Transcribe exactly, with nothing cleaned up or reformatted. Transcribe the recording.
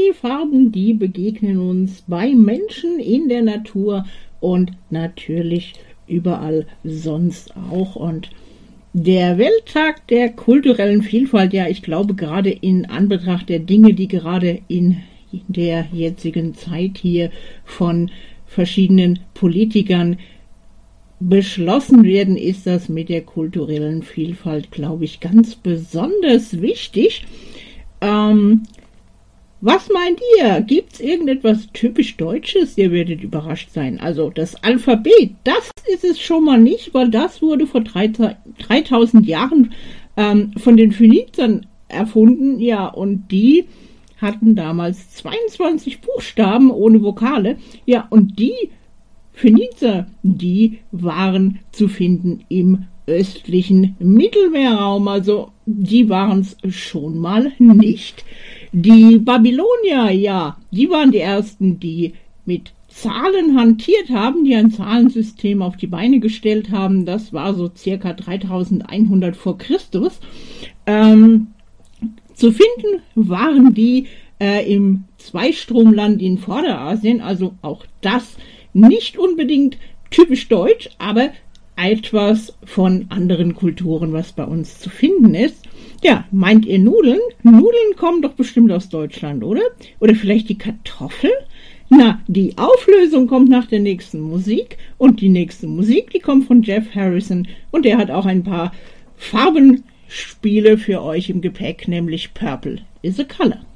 die Farben, die begegnen uns bei Menschen in der Natur und natürlich überall sonst auch. Und der Welttag der kulturellen Vielfalt, ja, ich glaube gerade in Anbetracht der Dinge, die gerade in der jetzigen Zeit hier von verschiedenen Politikern beschlossen werden, ist das mit der kulturellen Vielfalt, glaube ich, ganz besonders wichtig. Ähm, was meint ihr? Gibt es irgendetwas typisch Deutsches? Ihr werdet überrascht sein. Also das Alphabet, das ist es schon mal nicht, weil das wurde vor dreitausend Jahren ähm, von den Phönizern erfunden. Ja, und die hatten damals zweiundzwanzig Buchstaben ohne Vokale. Ja, und die Phönizer, die waren zu finden im östlichen Mittelmeerraum. Also die waren es schon mal nicht. Die Babylonier, ja, die waren die ersten, die mit Zahlen hantiert haben, die ein Zahlensystem auf die Beine gestellt haben. Das war so circa dreitausendeinhundert vor Christus. Ähm, zu finden waren die äh, im Zweistromland in Vorderasien, also auch das nicht unbedingt typisch deutsch, aber etwas von anderen Kulturen, was bei uns zu finden ist. Ja, meint ihr Nudeln? Nudeln kommen doch bestimmt aus Deutschland, oder? Oder vielleicht die Kartoffel? Na, die Auflösung kommt nach der nächsten Musik und die nächste Musik, die kommt von Jeff Harrison und der hat auch ein paar Farbenspiele für euch im Gepäck, nämlich Purple is a Color.